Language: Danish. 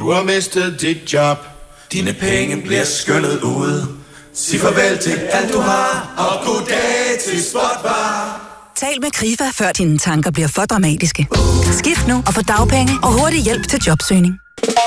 Du har mistet dit job. Dine penge bliver skyllet ud. Sig farvel til alt du har, og goddag til Spotbar. Tal med Krifa, før dine tanker bliver for dramatiske. Skift nu og få dagpenge og hurtig hjælp til jobsøgning.